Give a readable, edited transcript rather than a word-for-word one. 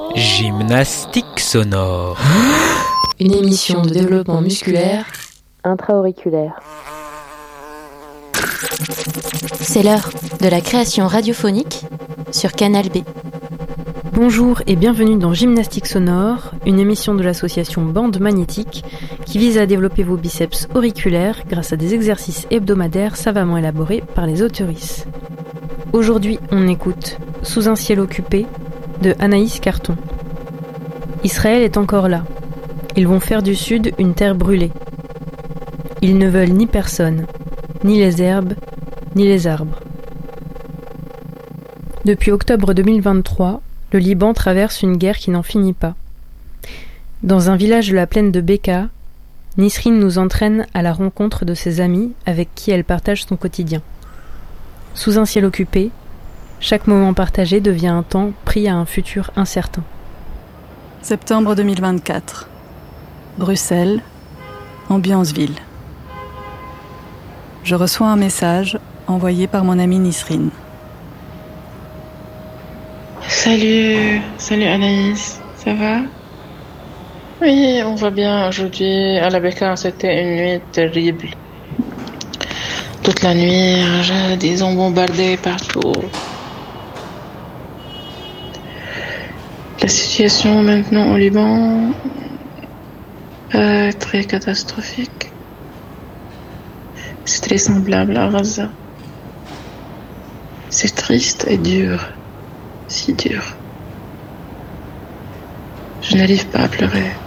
Gymnastique sonore. Une émission de développement musculaire intra-auriculaire. C'est l'heure de la création radiophonique sur Canal B. Bonjour et bienvenue dans Gymnastique sonore, une émission de l'association Bande Magnétique qui vise à développer vos biceps auriculaires grâce à des exercices hebdomadaires savamment élaborés par les autoristes. Aujourd'hui, on écoute Sous un ciel occupé de Anaïs Carton. Israël est encore là. Ils vont faire du Sud une terre brûlée. Ils ne veulent ni personne, ni les herbes, ni les arbres. Depuis octobre 2023, le Liban traverse une guerre qui n'en finit pas. Dans un village de la plaine de Bekaa, Nisrine nous entraîne à la rencontre de ses amis avec qui elle partage son quotidien. Sous un ciel occupé, chaque moment partagé devient un temps pris à un futur incertain. Septembre 2024. Bruxelles, ambiance ville. Je reçois un message envoyé par mon amie Nisrine. Salut Anaïs, ça va? Oui, on va bien. Aujourd'hui à la Bekaa, c'était une nuit terrible. Toute la nuit, ils ont bombardé partout. La situation maintenant au Liban est très catastrophique. C'est très semblable à Gaza. C'est triste et dur. Si dur. Je n'arrive pas à pleurer.